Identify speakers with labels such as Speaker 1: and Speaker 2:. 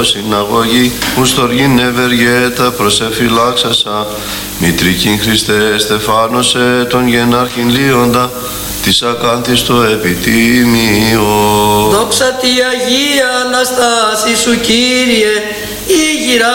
Speaker 1: συναγωγή, ου στοργήν ευεργέτα προσεφυλάξασα, μητρικήν Χριστέ στεφάνωσε τον γενάρχην Λίοντα, της ακάνθης το επιτίμιο.
Speaker 2: Δόξα τη Αγία Αναστάση σου Κύριε, η γυρά